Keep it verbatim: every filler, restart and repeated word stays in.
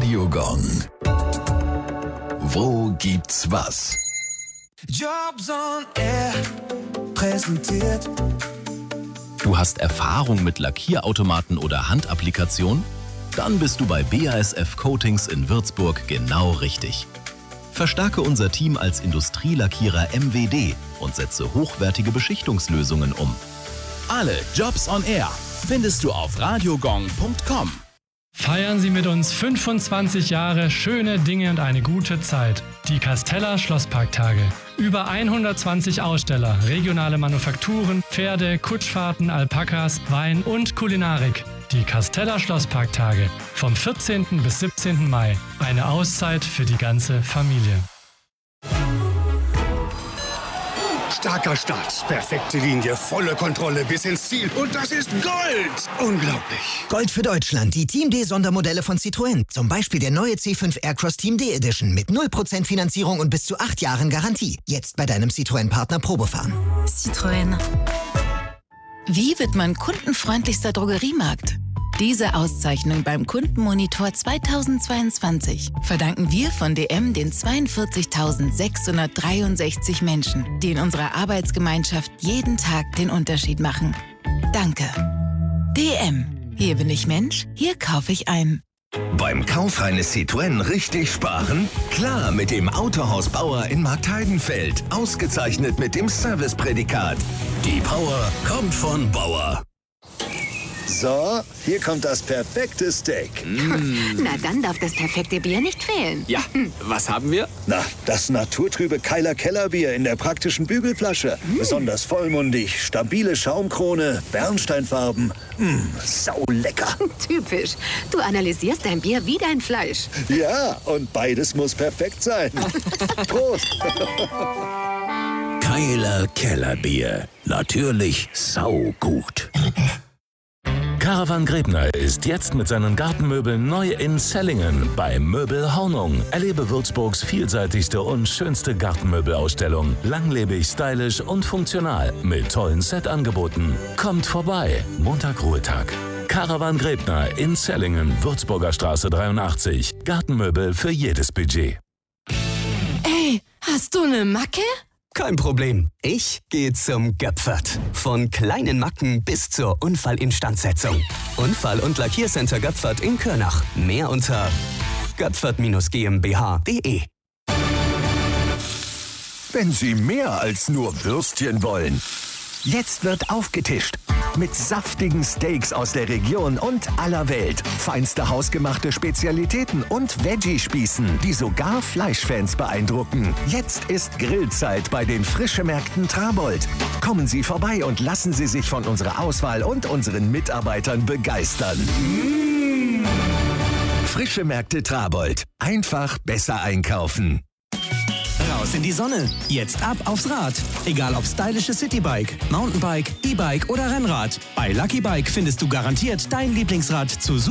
Radio Gong. Wo gibt's was? Jobs on Air präsentiert. Du hast Erfahrung mit Lackierautomaten oder Handapplikation? Dann bist du bei B A S F Coatings in Würzburg genau richtig. Verstärke unser Team als Industrielackierer M W D und setze hochwertige Beschichtungslösungen um. Alle Jobs on Air findest du auf radiogong punkt com. Feiern Sie mit uns fünfundzwanzig Jahre schöne Dinge und eine gute Zeit. Die Casteller Schlossparktage. Über hundertzwanzig Aussteller, regionale Manufakturen, Pferde, Kutschfahrten, Alpakas, Wein und Kulinarik. Die Casteller Schlossparktage. Vom vierzehnten bis siebzehnten Mai. Eine Auszeit für die ganze Familie. Starker Start, perfekte Linie, volle Kontrolle bis ins Ziel. Und das ist Gold! Unglaublich. Gold für Deutschland. Die Team D Sondermodelle von Citroën. Zum Beispiel der neue C fünf Aircross Team D Edition mit null Prozent Finanzierung und bis zu acht Jahren Garantie. Jetzt bei deinem Citroën-Partner Probefahren. Citroën. Wie wird man kundenfreundlichster Drogeriemarkt? Diese Auszeichnung beim Kundenmonitor zweitausendzweiundzwanzig verdanken wir von D M den zweiundvierzigtausendsechshundertdreiundsechzig Menschen, die in unserer Arbeitsgemeinschaft jeden Tag den Unterschied machen. Danke. D M. Hier bin ich Mensch, hier kaufe ich ein. Beim Kauf eines Citroën richtig sparen? Klar, mit dem Autohaus Bauer in Marktheidenfeld. Ausgezeichnet mit dem Serviceprädikat. Die Power kommt von Bauer. So, hier kommt das perfekte Steak. Mm. Na, dann darf das perfekte Bier nicht fehlen. Ja, was haben wir? Na, das naturtrübe Keiler Kellerbier in der praktischen Bügelflasche. Mm. Besonders vollmundig, stabile Schaumkrone, Bernsteinfarben. Mm, saulecker. Typisch. Du analysierst dein Bier wie dein Fleisch. Ja, und beides muss perfekt sein. Prost. Keiler Kellerbier. Natürlich saugut. Caravan Grebner ist jetzt mit seinen Gartenmöbeln neu in Sellingen bei Möbel Hornung. Erlebe Würzburgs vielseitigste und schönste Gartenmöbelausstellung. Langlebig, stylisch und funktional mit tollen Set-Angeboten. Kommt vorbei. Montag Ruhetag. Caravan Grebner in Sellingen, Würzburger Straße dreiundachtzig. Gartenmöbel für jedes Budget. Ey, hast du eine Macke? Kein Problem. Ich gehe zum Göpfert. Von kleinen Macken bis zur Unfallinstandsetzung. Unfall- und Lackiercenter Göpfert in Körnach. Mehr unter göpfert GmbH punkt de. Wenn Sie mehr als nur Würstchen wollen. Jetzt wird aufgetischt. Mit saftigen Steaks aus der Region und aller Welt. Feinste hausgemachte Spezialitäten und Veggie-Spießen, die sogar Fleischfans beeindrucken. Jetzt ist Grillzeit bei den Frischemärkten Trabold. Kommen Sie vorbei und lassen Sie sich von unserer Auswahl und unseren Mitarbeitern begeistern. Mmh. Frischemärkte Trabold. Einfach besser einkaufen. Raus in die Sonne. Jetzt ab aufs Rad. Egal ob stylische Citybike, Mountainbike, E-Bike oder Rennrad. Bei Lucky Bike findest du garantiert dein Lieblingsrad zu